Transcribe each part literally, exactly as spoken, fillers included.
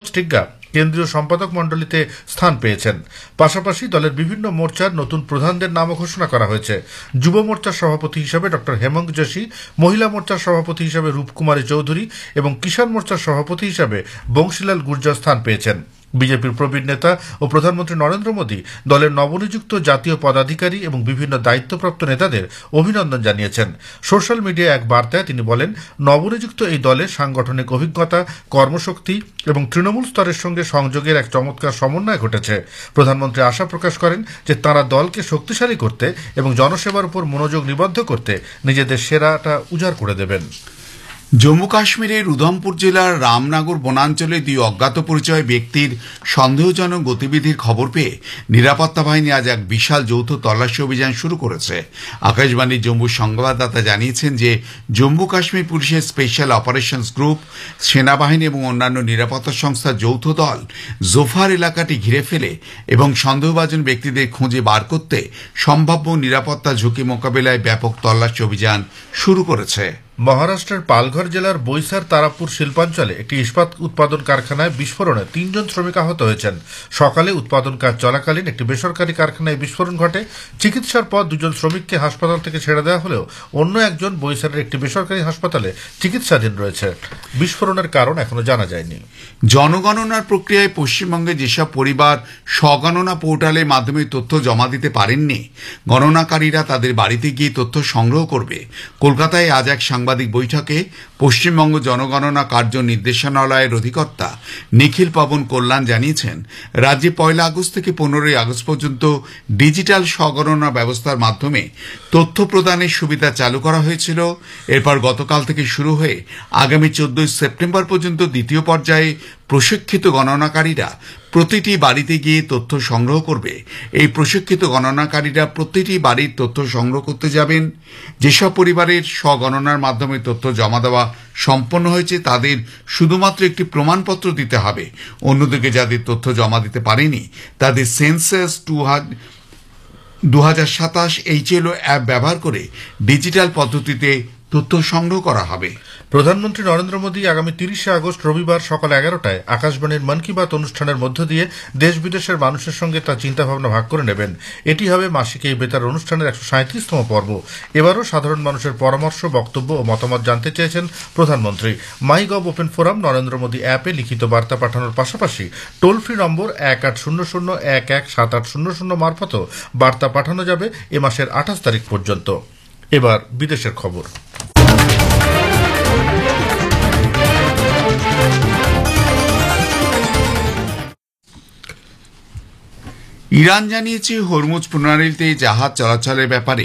স্টিগ্গা কেন্দ্রীয় সম্পাদক মণ্ডলীতে স্থান পেয়েছেন। পাশাপাশি দলের বিভিন্ন মোর্চার নতুন প্রধানদের নামও ঘোষণা করা হয়েছে। যুব মোর্চার সভাপতি হিসাবে ডক্টর হেমন্ত যোশী, মহিলা মোর্চার সভাপতি হিসাবে রূপকুমারী চৌধুরী এবং কিষাণ মোর্চার সভাপতি হিসাবে বংশীলাল গুর্জর স্থান পেয়েছেন। বিজেপির প্রবীণ নেতা ও প্রধানমন্ত্রী নরেন্দ্র মোদী দলের নবনিযুক্ত জাতীয় পদাধিকারী এবং বিভিন্ন দায়িত্বপ্রাপ্ত নেতাদের অভিনন্দন জানিয়েছেন। সোশ্যাল মিডিয়ায় এক বার্তায় তিনি বলেন, নবনিযুক্ত এই দলের সাংগঠনিক অভিজ্ঞতা, কর্মশক্তি এবং তৃণমূল স্তরের সঙ্গে সংযোগের এক চমৎকার সমন্বয় ঘটেছে। প্রধানমন্ত্রী আশা প্রকাশ করেন যে তাঁরা দলকে শক্তিশালী করতে এবং জনসেবার উপর মনোযোগ নিবদ্ধ করতে নিজেদের সেরাটা উজাড় করে দেবেন। জম্মু কাশ্মীরের উধমপুর জেলার রামনগর বনাঞ্চলে দুই অজ্ঞাত পরিচয় ব্যক্তির সন্দেহজনক গতিবিধির খবর পেয়ে নিরাপত্তা বাহিনী আজ এক বিশাল যৌথ তল্লাশি অভিযান শুরু করেছে। আকাশবাণীর জম্মুর সংবাদদাতা জানিয়েছেন যে জম্মু কাশ্মীর পুলিশের স্পেশাল অপারেশনস গ্রুপ, সেনাবাহিনী এবং অন্যান্য নিরাপত্তা সংস্থার যৌথ দল জোফার এলাকাটি ঘিরে ফেলে এবং সন্দেহভাজন ব্যক্তিদের খুঁজে বার করতে সম্ভাব্য নিরাপত্তা ঝুঁকি মোকাবিলায় ব্যাপক তল্লাশি অভিযান শুরু করেছে। মহারাষ্ট্রের পালঘর জেলার বৈসার তারাপুর শিল্পাঞ্চলে একটি ইস্পাত উৎপাদন কারখানায় বিস্ফোরণে তিনজন শ্রমিক আহত হয়েছেন। সকালে উৎপাদন কাজ চলাকালীন একটি বেসরকারি কারখানায় বিস্ফোরণ ঘটে। চিকিৎসার পর দুজন শ্রমিককে হাসপাতাল থেকে ছেড়ে দেওয়া হলেও অন্য একজন বৈসারের একটি বেসরকারি হাসপাতালে চিকিৎসাধীন রয়েছে। বিস্ফোরণের কারণ এখনো জানা যায়নি। জনগণনার প্রক্রিয়ায় পশ্চিমবঙ্গে যেসব পরিবার স্বগণনা পোর্টালের মাধ্যমে তথ্য জমা দিতে পারেননি, গণনাকারীরা তাদের বাড়িতে গিয়ে তথ্য সংগ্রহ করবে। কলকাতায় আজ এক সাংবাদিক বৈঠকে পশ্চিমবঙ্গ জনগণনা কার্য নির্দেশনালয়ের অধিকর্তা নিখিল পবন কল্যাণ জানিয়েছেন, রাজ্যে পয়লা আগস্ট থেকে পনেরোই আগস্ট পর্যন্ত ডিজিটাল স্বগণনা ব্যবস্থার মাধ্যমে তথ্য প্রদানের সুবিধা চালু করা হয়েছিল। এরপর গতকাল থেকে শুরু হয়ে আগামী চোদ্দই সেপ্টেম্বর পর্যন্ত দ্বিতীয় পর্যায়ে প্রশিক্ষিত গণনাকারীরা প্রতিটি বাড়িতে গিয়ে তথ্য সংগ্রহ করবে। এই প্রশিক্ষিত গণনাকারীরা প্রতিটি বাড়ির তথ্য সংগ্রহ করতে যাবেন। যেসব পরিবারের স্বগণনার মাধ্যমে তথ্য জমা দেওয়া সম্পন্ন হয়েছে তাদের শুধুমাত্র একটি প্রমাণপত্র দিতে হবে। অন্যদিকে যাদের তথ্য জমা দিতে পারেনি তাদের সেন্সাস দু হাজার সাতাশ এইচএলও অ্যাপ ব্যবহার করে ডিজিটাল পদ্ধতিতে তথ্য সংগ্রহ করা হবে। প্রধানমন্ত্রী নরেন্দ্র মোদী আগামী তিরিশে আগস্ট রবিবার সকাল এগারোটায় আকাশবাণীর মন কি বাত অনুষ্ঠানের মধ্য দিয়ে দেশ বিদেশের মানুষের সঙ্গে তার চিন্তাভাবনা ভাগ করে নেবেন। এটি হবে মাসিক এই বেতার অনুষ্ঠানের একশো সাঁত্রিশতম পর্ব। এবারও সাধারণ মানুষের পরামর্শ, বক্তব্য ও মতামত জানতে চেয়েছেন প্রধানমন্ত্রী। মাই gov open forum, Narendra Modi অ্যাপে লিখিত বার্তা পাঠানোর পাশাপাশি টোল ফ্রি নম্বর এক আট শূন্য শূন্য এক এক সাত আট শূন্য শূন্য মারফতও বার্তা পাঠানো যাবে এ মাসের আঠাশ তারিখ পর্যন্ত। এবার বিদেশের খবর। ইরান জানিয়েছে হরমুজ প্রণালীতে জাহাজ চলাচলের ব্যাপারে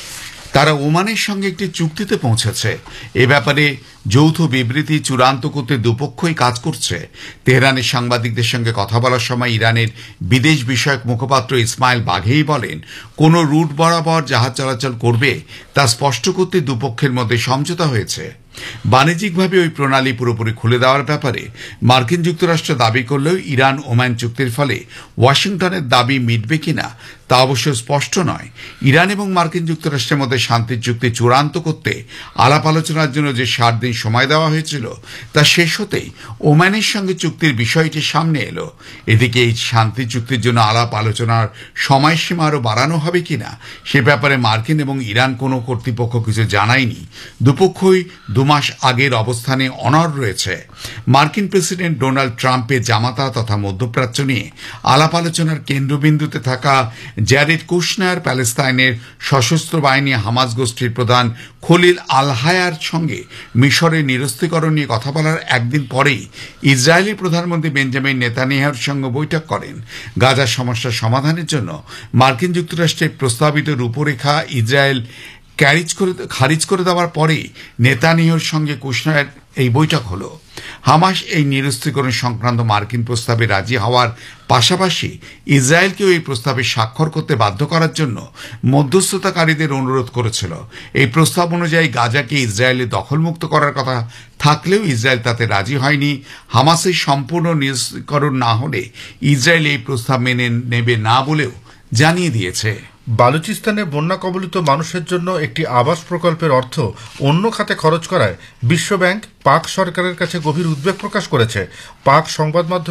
তারা ওমানের সঙ্গে একটি চুক্তিতে পৌঁছেছে। এ ব্যাপারে যৌথ বিবৃতি চূড়ান্ত করতে দুপক্ষই কাজ করছে। তেহরানের সাংবাদিকদের সঙ্গে কথা বলার সময় ইরানের বিদেশ বিষয়ক মুখপাত্র ইসমাইল বাঘেই বলেন, কোন রুট বরাবর জাহাজ চলাচল করবে তা স্পষ্ট করতে দুপক্ষের মধ্যে সমঝোতা হয়েছে। বাণিজ্যিকভাবে ওই প্রণালী পুরোপুরি খুলে দেওয়ার ব্যাপারে মার্কিন যুক্তরাষ্ট্র দাবি করলেও ইরান ওমান চুক্তির ফলে ওয়াশিংটনের দাবি মিটবে কিনা তা অবশ্য স্পষ্ট নয়। ইরান এবং মার্কিন যুক্তরাষ্ট্রের মধ্যে শান্তির চুক্তি চূড়ান্ত করতে আলাপ আলোচনার জন্য যে ষাট দিন সময় দেওয়া হয়েছিল তা শেষ হতেই ওমানের সঙ্গে চুক্তির বিষয়টি সামনে এলো। এদিকে এই শান্তি চুক্তির জন্য আলাপ আলোচনার সময়সীমা আরও বাড়ানো হবে কিনা সে ব্যাপারে মার্কিন এবং ইরান কোনো কর্তৃপক্ষ কিছু জানায়নি। দুপক্ষই দু মাস আগের অবস্থানে অনড় রয়েছে। মার্কিন প্রেসিডেন্ট ডোনাল্ড ট্রাম্পের জামাতা তথা মধ্যপ্রাচ্য নিয়ে আলাপ আলোচনার কেন্দ্রবিন্দুতে থাকা জ্যারেড কুশনার প্যালেস্তাইনের সশস্ত্র বাহিনী হামাস গোষ্ঠীর প্রধান খলিল আল হায়ার সঙ্গে মিশরের নিরস্ত্রীকরণ নিয়ে কথা বলার একদিন পরেই ইসরায়েলি প্রধানমন্ত্রী বেঞ্জামিন নেতানিয়াহুর সঙ্গে বৈঠক করেন। গাজার সমস্যার সমাধানের জন্য মার্কিন যুক্তরাষ্ট্রের প্রস্তাবিত রূপরেখা ইসরায়েল খারিজ করে খারিজ করে দেওয়ার পরেই নেতানিয়াহুর সঙ্গে কুশনার এই বৈঠক হল। হামাস এই নিরস্ত্রীকরণ সংক্রান্ত মার্কিন প্রস্তাবে রাজি হওয়ার পাশাপাশি ইসরায়েলকেও এই প্রস্তাবে স্বাক্ষর করতে বাধ্য করার জন্য মধ্যস্থতাকারীদের অনুরোধ করেছিল। এই প্রস্তাব অনুযায়ী গাজাকে ইসরায়েলের দখলমুক্ত করার কথা থাকলেও ইসরায়েল তাতে রাজি হয়নি। হামাসের সম্পূর্ণ নিরস্ত্রীকরণ না হলে ইসরায়েল এই প্রস্তাব মেনে নেবে না বলেও জানিয়ে দিয়েছে। বালুচিস্তানে বন্যা কবলিত মানুষের জন্য একটি আবাস প্রকল্পের অর্থ অন্য খাতে খরচ করায় বিশ্বব্যাংক পাক সরকারের কাছে গভীর উদ্বেগ প্রকাশ করেছে। পাক সংবাদ মাধ্যম